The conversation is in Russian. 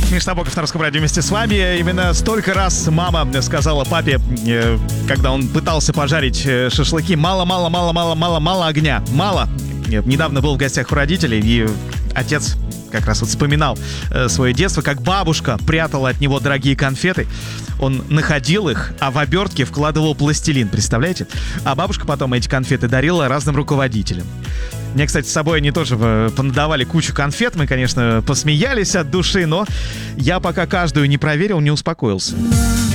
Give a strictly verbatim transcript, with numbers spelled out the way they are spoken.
Миш Набоков на Русском радио вместе с вами. Именно столько раз мама сказала папе, когда он пытался пожарить шашлыки: мало-мало-мало-мало-мало-мало огня. Мало. Недавно был в гостях у родителей, и отец как раз вот вспоминал свое детство, как бабушка прятала от него дорогие конфеты. Он находил их, а в обертке вкладывал пластилин, представляете? А бабушка потом эти конфеты дарила разным руководителям. Мне, кстати, с собой они тоже понадавали кучу конфет. Мы, конечно, посмеялись от души, но я пока каждую не проверил, не успокоился.